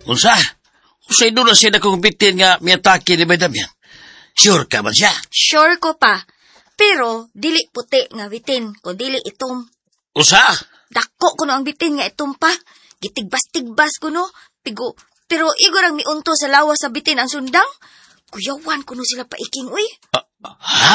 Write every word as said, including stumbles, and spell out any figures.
Unsa? Usay doon na siya nakukumpitin nga miyatake ni Bay Damian. Sure ka man siya? Sure ko pa. Pero, dili puti nga bitin, kung dili itom. Usa? Dako ko no ang bitin nga itom pa. Gitigbas-tigbas ko no. Pigo, pero igorang miunto sa lawas sa bitin ang sundang. Kuyawan ko no sila paiking, uy. Ah, ha?